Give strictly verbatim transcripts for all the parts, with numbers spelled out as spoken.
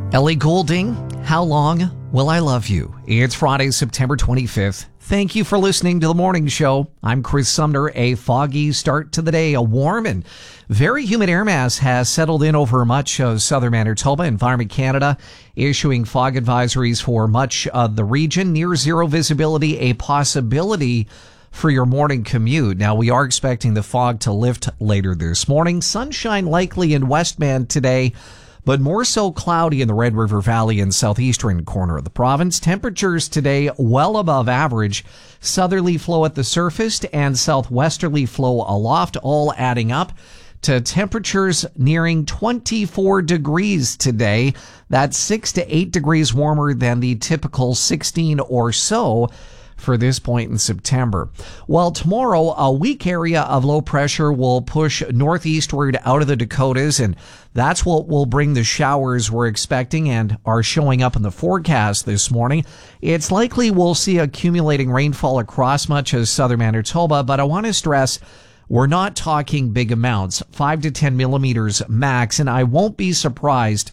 Ellie Goulding, How Long Will I Love You? It's Friday, September twenty-fifth. Thank you for listening to the morning show. I'm Chris Sumner. A foggy start to the day. A warm and very humid air mass has settled in over much of southern Manitoba. Environment Canada issuing fog advisories for much of the region. Near zero visibility, a possibility for your morning commute. Now, we are expecting the fog to lift later this morning. Sunshine likely in Westman today, but more so cloudy in the Red River Valley and southeastern corner of the province. Temperatures today well above average. Southerly flow at the surface and southwesterly flow aloft, all adding up to temperatures nearing twenty-four degrees today. That's six to eight degrees warmer than the typical sixteen or so for this point in September. Well, tomorrow, a weak area of low pressure will push northeastward out of the Dakotas, and that's what will bring the showers we're expecting and are showing up in the forecast this morning. It's likely we'll see accumulating rainfall across much of southern Manitoba, but I want to stress we're not talking big amounts, five to ten millimeters max, and I won't be surprised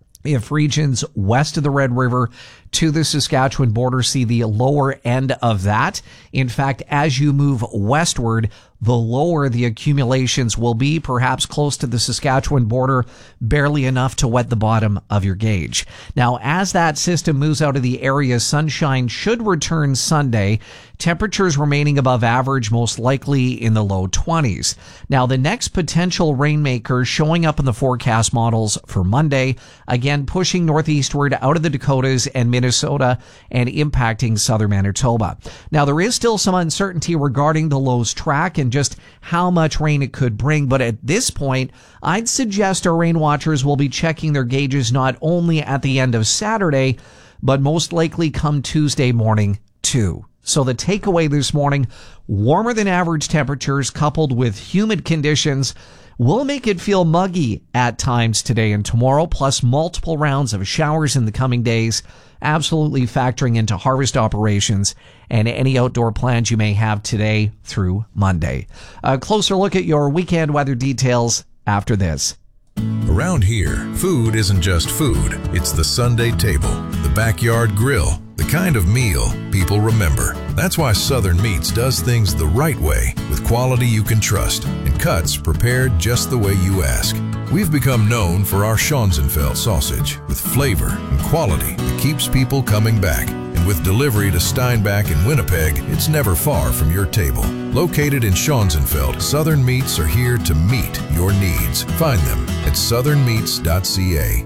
if regions west of the Red River to the Saskatchewan border see the lower end of that. In fact, as you move westward, the lower the accumulations will be, perhaps close to the Saskatchewan border, barely enough to wet the bottom of your gauge. Now, as that system moves out of the area, sunshine should return Sunday. Temperatures remaining above average, most likely in the low twenties. Now, the next potential rainmaker showing up in the forecast models for Monday, again pushing northeastward out of the Dakotas and Minnesota and impacting southern Manitoba. Now, there is still some uncertainty regarding the low's track and just how much rain it could bring, but at this point, I'd suggest our rain watchers will be checking their gauges not only at the end of Saturday, but most likely come Tuesday morning too. So the takeaway this morning, warmer than average temperatures coupled with humid conditions will make it feel muggy at times today and tomorrow, plus multiple rounds of showers in the coming days, absolutely factoring into harvest operations and any outdoor plans you may have today through Monday. A closer look at your weekend weather details after this. Around here, food isn't just food. It's the Sunday table, the backyard grill, the kind of meal people remember. That's why Southern Meats does things the right way, with quality you can trust and cuts prepared just the way you ask. We've become known for our Schonzenfeld sausage, with flavor and quality that keeps people coming back. And with delivery to Steinbach and Winnipeg, it's never far from your table. Located in Schonzenfeld, Southern Meats are here to meet your needs. Find them at southern meats dot c a.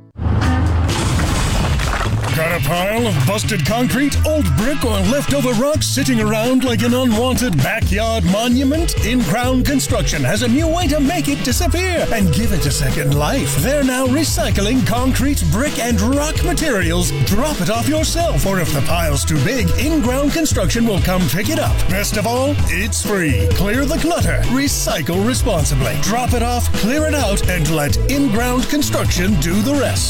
Got a pile of busted concrete, old brick, or leftover rocks sitting around like an unwanted backyard monument? In-Crown Construction has a new way to make it disappear and give it a second life. They're now recycling concrete, brick, and rock materials. Drop it off yourself, or if the pile's too big, In-Ground Construction will come pick it up. Best of all, it's free. Clear the clutter. Recycle responsibly. Drop it off, clear it out, and let In-Ground Construction do the rest.